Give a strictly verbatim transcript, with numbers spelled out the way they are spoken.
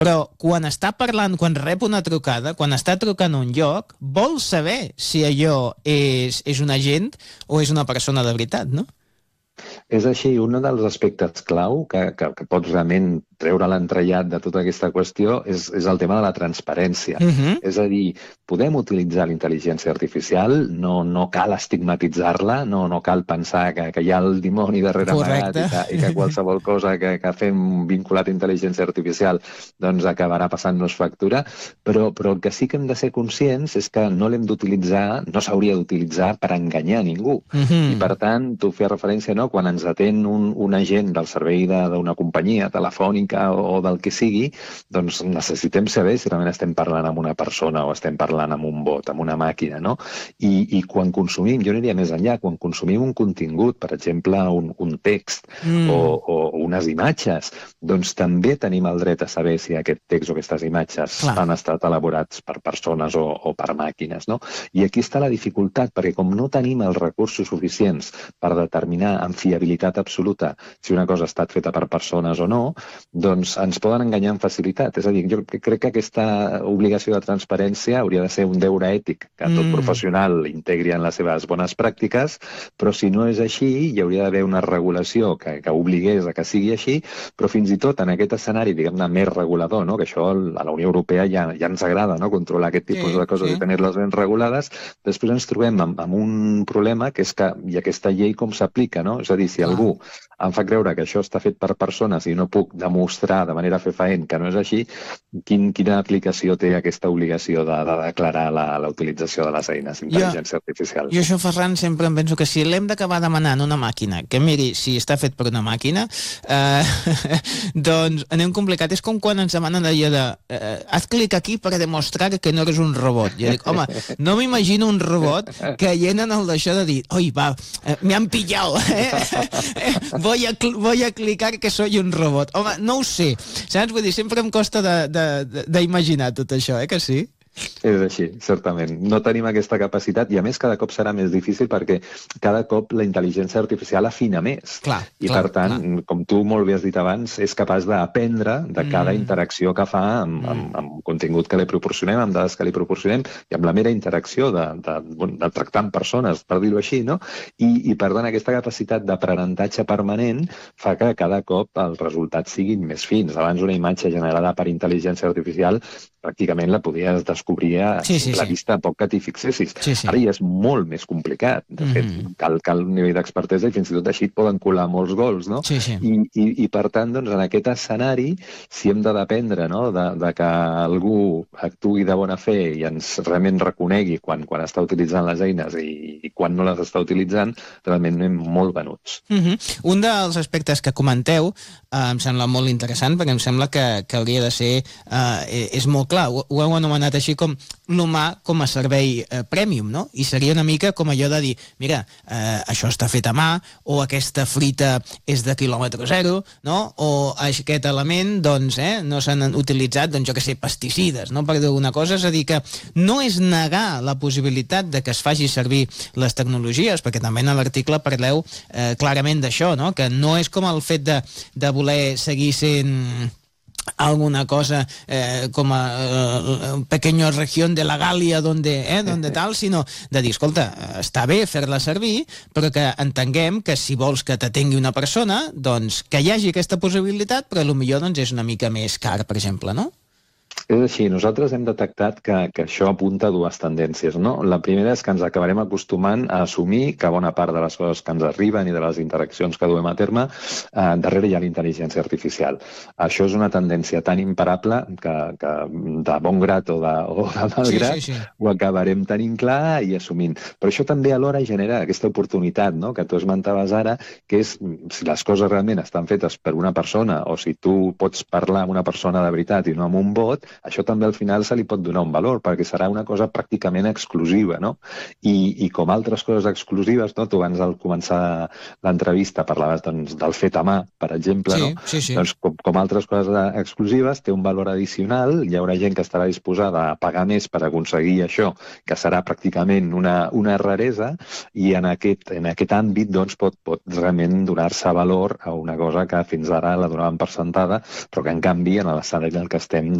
però quan està parlant, quan rep una trucada, quan està trucant a un lloc, vol saber si allò és, és un agent o és una persona de veritat, no? És així, un dels aspectes clau que, que, que pots realment treure l'entrellat de tota aquesta qüestió és, és el tema de la transparència. Uh-huh. És a dir, podem utilitzar la intel·ligència artificial, no, no cal estigmatitzar-la, no, no cal pensar que, que hi ha el dimoni darrere amagat i que, i que qualsevol cosa que, que fem vinculat a intel·ligència artificial doncs acabarà passant-nos factura, però, però el que sí que hem de ser conscients és que no l'hem d'utilitzar, no s'hauria d'utilitzar per enganyar ningú. Uh-huh. I per tant, tu feies referència, no?, quan ens atén un, un agent del servei d'una companyia telefònica o, o del que sigui, doncs necessitem saber si realment estem parlant amb una persona o estem parlant amb un bot, amb una màquina, no? I, i quan consumim, jo aniria més enllà, quan consumim un contingut, per exemple, un, un text mm. o, o unes imatges, doncs també tenim el dret a saber si aquest text o aquestes imatges Clar. han estat elaborats per persones o, o per màquines, no? I aquí està la dificultat, perquè com no tenim els recursos suficients per determinar amb fiabilitat absoluta si una cosa ha estat feta per persones o no, doncs ens poden enganyar amb facilitat. És a dir, jo crec que aquesta obligació de transparència hauria de ser un deure ètic que tot mm. professional integri en les seves bones pràctiques, però si no és així, hi hauria d'haver una regulació que, que obligués a que sigui així, però fins i tot en aquest escenari, diguem-ne, més regulador, no? Que això a la Unió Europea ja, ja ens agrada, no?, controlar aquest tipus sí, de coses sí. i tenir-les ben regulades, després ens trobem amb, amb un problema que és que, i aquesta llei com s'aplica, no? És a dir, si ah. algú em fa creure que això està fet per persones i no puc demostrar de manera fefaent que no és així, quin, quina aplicació té aquesta obligació de, de declarar la, la utilització de les eines d'intel·ligència artificial? Jo això, Ferran, sempre em penso que si l'hem d'acabar demanant una màquina que miri si està fet per una màquina, eh, doncs anem complicat. És com quan ens demanen allò de eh, haz clic aquí per demostrar que no eres un robot. Jo dic, home, no m'imagino un robot caient en el d'això de dir, oi, va, eh, me han pillado, eh? eh voy a, voy a clicar que soy un robot. Home, no ho sé. Saps? Vull dir, sempre em costa d'imaginar tot això, eh, que sí? És així, certament. No tenim aquesta capacitat i, a més, cada cop serà més difícil perquè cada cop la intel·ligència artificial afina més. Clar, I, clar, per tant, clar. com tu molt bé has dit abans, és capaç d'aprendre de cada mm. interacció que fa amb, amb, amb contingut que li proporcionem, amb dades que li proporcionem i amb la mera interacció de, de, de tractar amb persones, per dir-ho així, no? I, i, per tant, aquesta capacitat d'aprenentatge permanent fa que cada cop els resultats siguin més fins. Abans una imatge generada per intel·ligència artificial pràcticament la podies descobrir a sí, sí, la sí. vista poc que t'hi fixessis. Sí, sí. Ara ja és molt més complicat. De fet, mm-hmm. cal, cal un nivell d'expertesa i fins i tot així et poden colar molts gols, no? Sí, sí. I, i, I per tant, doncs, en aquest escenari, si hem de dependre, no?, de, de que algú actuï de bona fe i ens realment reconegui quan, quan està utilitzant les eines i, i quan no les està utilitzant, realment anem molt venuts. Mm-hmm. Un dels aspectes que comenteu eh, em sembla molt interessant perquè em sembla que, que hauria de ser eh, és molt clar, ho, ho heu anomenat així com l'humà com a servei eh, premium, no? I seria una mica com allò de dir, mira, eh, això està fet a mà, o aquesta frita és de quilòmetre zero, no? O aquest element, doncs, eh, no s'han utilitzat, doncs, jo que sé, pesticides, no? Per dir alguna cosa, és a dir, que no és negar la possibilitat de que es faci servir les tecnologies, perquè també en l'article parleu eh, clarament d'això, no? Que no és com el fet de, de voler seguir sent alguna cosa eh, com a eh, pequeña región de la Galia donde, eh, donde tal, sinó de dir, escolta, està bé fer-la servir, però que entenguem que si vols que t'atengui una persona, doncs que hi hagi aquesta possibilitat, però potser doncs, és una mica més car, per exemple, no? És així, nosaltres hem detectat que, que això apunta a dues tendències, no? La primera és que ens acabarem acostumant a assumir que bona part de les coses que ens arriben i de les interaccions que duem a terme, eh, darrere hi ha l'intel·ligència artificial. Això és una tendència tan imparable que, que de bon grat o de, o de mal grat sí, sí, sí. ho acabarem tenint clar i assumint. Però això també alhora genera aquesta oportunitat, no?, que tu esmentaves ara, que és si les coses realment estan fetes per una persona o si tu pots parlar amb una persona de veritat i no amb un bot, això també al final se li pot donar un valor, perquè serà una cosa pràcticament exclusiva, no? I, i com altres coses exclusives, no? Tu abans al començar l'entrevista parlaves doncs, del fet a mà, per exemple, Sí, no? sí, sí. Doncs com, com altres coses exclusives, té un valor addicional, hi haurà gent que estarà disposada a pagar més per aconseguir això, que serà pràcticament una, una raresa, i en aquest, en aquest àmbit doncs, pot, pot realment donar-se valor a una cosa que fins ara la donàvem per sentada, però que en canvi en l'escenari en el que estem